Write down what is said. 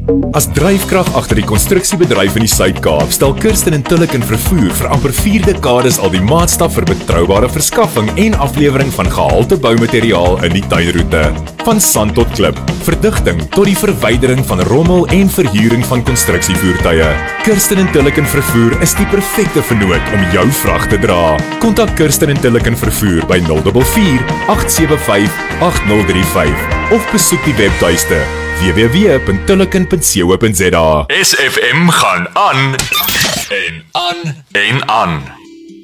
As dryfkrag agter die konstruksiebedryf in die Suid-Kaap, stel Kirsten & Tulliken Vervoer vir amper 4 dekades al die maatstaf vir betroubare verskaffing en aflewering van gehalte boumateriaal in die tuinroete. Van sand tot klip, verdigting tot die verwydering van rommel en verhuuring van konstruksievoertuie. Kirsten & Tulliken Vervoer is die perfekte vennoot om jou vrag te dra. Kontak Kirsten & Tulliken Vervoer by 044 875 8035 of besoek die webtuiste www.tulliken.co.za. SFM gaan aan en aan en aan.